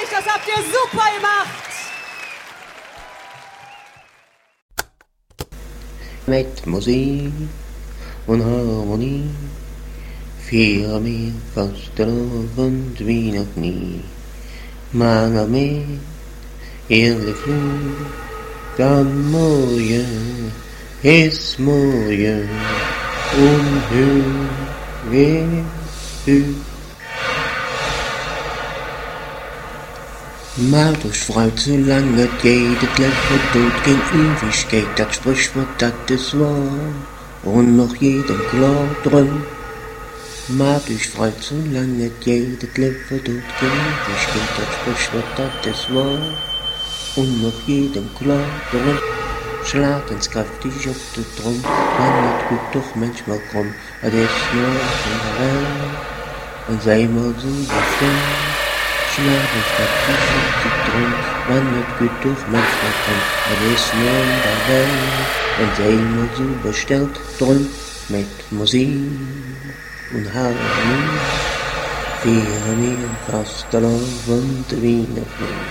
euch, das habt ihr super gemacht. Mit Musik und Harmonie feiern wir Fastenabend wie noch nie. Mal mehr ehrlich Flut, dann morgen ist morgen und höher höher. Macht euch frei, solange es geht, das Leben tut kein Ewigkeit, das Sprichwort, das ist wahr, und noch jedem klar drin. Macht euch frei, solange es geht, das Leben tut kein Ewigkeit, das Sprichwort, das ist wahr, und noch jedem klar drin. Schlag ins kräftig auf den Drum, man wird gut doch manchmal krumm, es ist nur in der Welt, und sei mal so befreit. Schlag ins kräftig auf den Drum, man wird gut doch manchmal krumm, es ist nur in der Welt, und sei mal so bestellt drum, mit Musik und Harmonie, feiern wir Fastenabend wie noch nie.